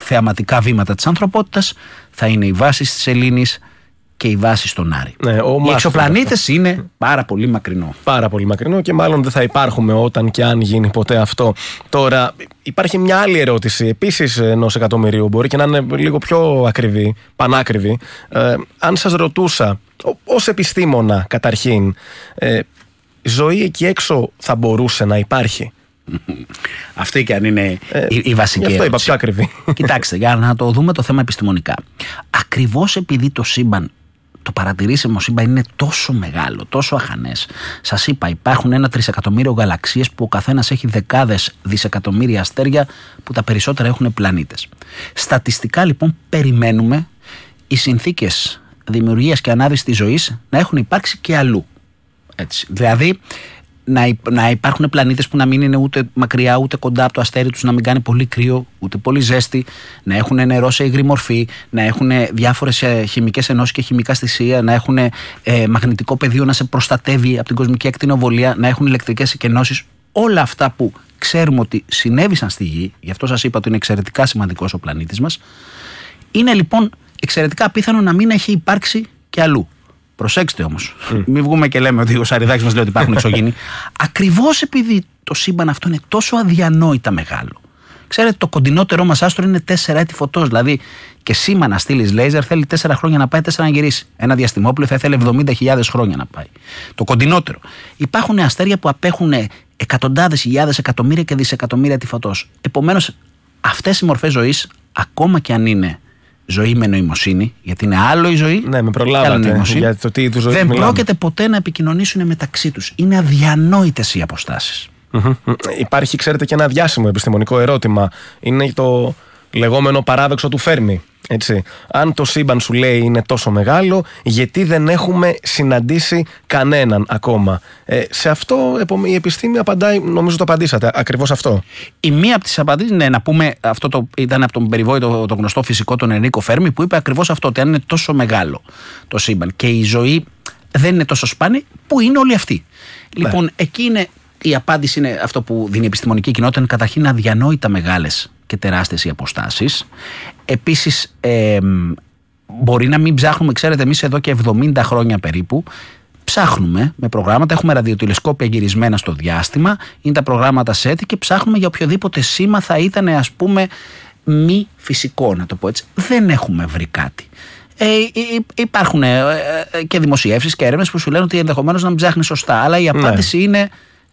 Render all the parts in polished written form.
θεαματικά βήματα της ανθρωπότητας θα είναι οι βάσεις της Σελήνης και οι βάσεις στον Άρη. Ναι, οι εξωπλανήτες είναι πάρα πολύ μακρινό. Πάρα πολύ μακρινό και μάλλον δεν θα υπάρχουμε όταν και αν γίνει ποτέ αυτό. Τώρα, υπάρχει μια άλλη ερώτηση, επίσης ενός εκατομμυρίου, μπορεί και να είναι λίγο πιο ακριβή, πανάκριβη. Αν σας ρωτούσα, ως επιστήμονα καταρχήν, ζωή εκεί έξω θα μπορούσε να υπάρχει? Αυτή και αν είναι η βασική ερώτηση. Αυτό είπα πιο ακριβή. Κοιτάξτε, για να το δούμε το θέμα επιστημονικά. Ακριβώς επειδή το σύμπαν, το παρατηρήσιμο σύμπαν είναι τόσο μεγάλο, τόσο αχανές. Σας είπα, υπάρχουν 1 τρισεκατομμύριο γαλαξίες που ο καθένας έχει δεκάδες δισεκατομμύρια αστέρια που τα περισσότερα έχουν πλανήτες. Στατιστικά λοιπόν περιμένουμε οι συνθήκες δημιουργίας και ανάδυσης της ζωής να έχουν υπάρξει και αλλού. Έτσι. Δηλαδή να υπάρχουν πλανήτες που να μην είναι ούτε μακριά ούτε κοντά από το αστέρι τους, να μην κάνει πολύ κρύο ούτε πολύ ζέστη, να έχουν νερό σε υγρή μορφή, να έχουν διάφορες χημικές ενώσεις και χημικά στοιχεία, να έχουν μαγνητικό πεδίο να σε προστατεύει από την κοσμική ακτινοβολία, να έχουν ηλεκτρικές εκενώσεις. Όλα αυτά που ξέρουμε ότι συνέβησαν στη Γη, γι' αυτό σας είπα ότι είναι εξαιρετικά σημαντικός ο πλανήτης μας, είναι λοιπόν εξαιρετικά απίθανο να μην έχει υπάρξει και αλλού. Προσέξτε όμως, μην βγούμε και λέμε ότι ο Σαριδάκης μας λέει ότι υπάρχουν εξωγήινοι. Ακριβώς επειδή το σύμπαν αυτό είναι τόσο αδιανόητα μεγάλο. Ξέρετε, το κοντινότερό μας άστρο είναι 4 έτη φωτός. Δηλαδή, και σήμα να στείλεις λέιζερ θέλει 4 χρόνια να πάει, 4 να γυρίσει. Ένα διαστημόπλαιο θα ήθελε 70.000 χρόνια να πάει. Το κοντινότερο. Υπάρχουν αστέρια που απέχουν εκατοντάδες χιλιάδες, εκατομμύρια και δισεκατομμύρια έτη φωτός. Επομένως, αυτές οι μορφές ζωής, ακόμα και αν είναι ζωή με νοημοσύνη, γιατί είναι άλλο η ζωή. Ναι, με προλάβατε για το τι είδους ζωή δεν μιλάμε. πρόκειται ποτέ να επικοινωνήσουν μεταξύ τους. Είναι αδιανόητες οι αποστάσεις. Υπάρχει, ξέρετε, και ένα διάσημο επιστημονικό ερώτημα. Είναι το λεγόμενο παράδοξο του Φέρμι. Έτσι. Αν το σύμπαν σου λέει είναι τόσο μεγάλο, γιατί δεν έχουμε συναντήσει κανέναν ακόμα? Σε αυτό η επιστήμη απαντάει, νομίζω το απαντήσατε, ακριβώς αυτό. Η μία από τις απαντήσεις, ναι, να πούμε, αυτό ήταν από τον περιβόητο το γνωστό φυσικό τον Ενρίκο Φέρμι, που είπε ακριβώς αυτό, ότι αν είναι τόσο μεγάλο το σύμπαν και η ζωή δεν είναι τόσο σπάνια, που είναι όλοι αυτοί. Λοιπόν, εκεί είναι η απάντηση, είναι αυτό που δίνει η επιστημονική κοινότητα, είναι καταρχήν αδιανόητα μεγάλες και τεράστιες οι αποστάσεις. Επίσης, μπορεί να μην ψάχνουμε, ξέρετε, εμείς εδώ και 70 χρόνια περίπου, ψάχνουμε με προγράμματα, έχουμε ραδιοτηλεσκόπια γυρισμένα στο διάστημα, είναι τα προγράμματα SETI και ψάχνουμε για οποιοδήποτε σήμα θα ήταν, ας πούμε, μη φυσικό, να το πω έτσι. Δεν έχουμε βρει κάτι. Υπάρχουν και δημοσιεύσεις και έρευνες που σου λένε ότι ενδεχομένως να μην ψάχνει σωστά, αλλά η απάντηση είναι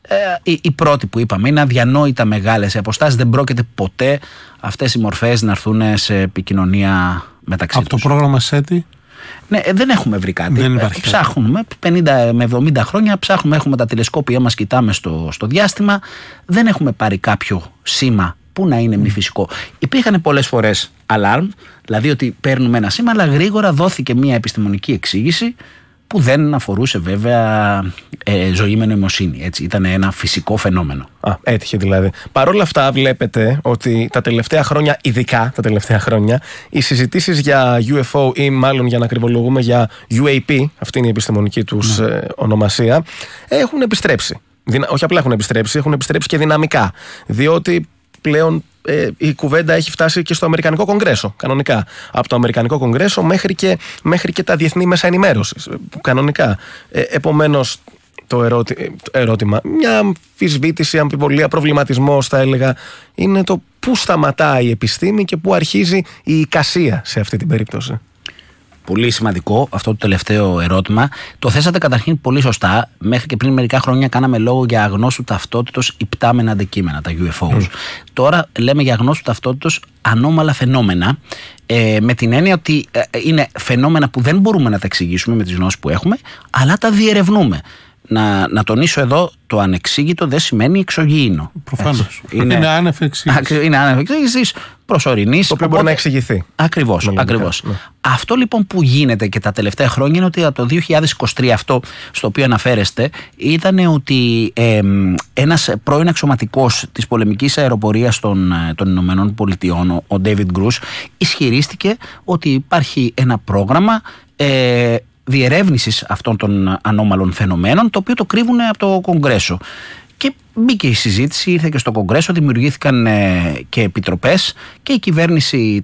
η πρώτη που είπαμε. Είναι αδιανόητα μεγάλες οι αποστάσεις, δεν πρόκειται ποτέ αυτές οι μορφές να έρθουν σε επικοινωνία μεταξύ τους. Από το πρόγραμμα SETI? Ναι, δεν έχουμε βρει κάτι. Ψάχνουμε 50 με 70 χρόνια, ψάχνουμε, έχουμε τα τηλεσκόπια μας, κοιτάμε στο διάστημα, δεν έχουμε πάρει κάποιο σήμα που να είναι μη φυσικό. Υπήρχαν πολλές φορές alarm, δηλαδή ότι παίρνουμε ένα σήμα, αλλά γρήγορα δόθηκε μια επιστημονική εξήγηση που δεν αφορούσε βέβαια ζωή με νοημοσύνη. Έτσι, ήταν ένα φυσικό φαινόμενο. Έτυχε δηλαδή. Παρ' όλα αυτά βλέπετε ότι τα τελευταία χρόνια, ειδικά τα τελευταία χρόνια, οι συζητήσεις για UFO ή μάλλον για να ακριβολογούμε για UAP, αυτή είναι η επιστημονική τους ονομασία, έχουν επιστρέψει. Όχι απλά έχουν επιστρέψει και δυναμικά. Διότι πλέον η κουβέντα έχει φτάσει και στο Αμερικανικό Κογκρέσο, κανονικά. Από το Αμερικανικό Κογκρέσο μέχρι και τα διεθνή μέσα ενημέρωσης, κανονικά. Επομένως, το ερώτημα, μια αμφισβήτηση, αμφιβολία, προβληματισμός θα έλεγα, είναι το πού σταματάει η επιστήμη και πού αρχίζει η εικασία σε αυτή την περίπτωση. Πολύ σημαντικό αυτό το τελευταίο ερώτημα. Το θέσατε καταρχήν πολύ σωστά. Μέχρι και πριν μερικά χρόνια κάναμε λόγο για αγνώστου ταυτότητος υπτάμενα αντικείμενα, τα UFOs. Τώρα λέμε για αγνώστου ταυτότητος ανώμαλα φαινόμενα, με την έννοια ότι είναι φαινόμενα που δεν μπορούμε να τα εξηγήσουμε με τις γνώσεις που έχουμε, αλλά τα διερευνούμε. Να τονίσω εδώ, το ανεξήγητο δεν σημαίνει εξωγήινο. Προφανώς. Είναι άνευ εξήγησης. Είναι άνευ εξήγησης, προσωρινής. Το οποίο μπορεί να εξηγηθεί. Ακριβώς. Ναι. Αυτό λοιπόν που γίνεται και τα τελευταία χρόνια είναι ότι από το 2023, αυτό στο οποίο αναφέρεστε, ήταν ότι ένας πρώην αξιωματικός της πολεμικής αεροπορίας των Ηνωμένων Πολιτειών, ο David Grush, ισχυρίστηκε ότι υπάρχει ένα πρόγραμμα διερεύνησης αυτών των ανώμαλων φαινομένων, το οποίο το κρύβουν από το Κογκρέσο. Και μπήκε η συζήτηση, ήρθε και στο Κογκρέσο, δημιουργήθηκαν και επιτροπές και η κυβέρνηση